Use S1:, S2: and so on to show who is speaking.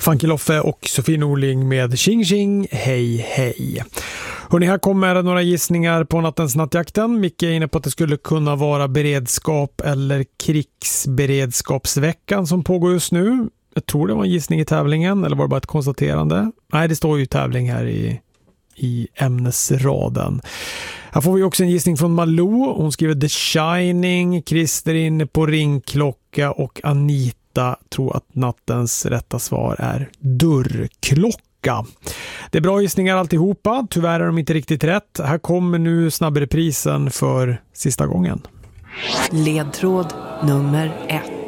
S1: Funky Loffe och Sofie Norling med Tjing Tjing, hej hej. Hörrni, här kommer några gissningar på nattens nattjakten. Micke är inne på att det skulle kunna vara beredskap eller krigsberedskapsveckan som pågår just nu. Jag tror det var en gissning i tävlingen, eller var det bara ett konstaterande? Nej, det står ju tävling här i ämnesraden. Här får vi också en gissning från Malou. Hon skriver The Shining, Christer inne på ringklocka och Anita tror att nattens rätta svar är dörrklocka. Det är bra gissningar alltihopa. Tyvärr är de inte riktigt rätt. Här kommer nu snabbreprisen för sista gången.
S2: Ledtråd nummer 1.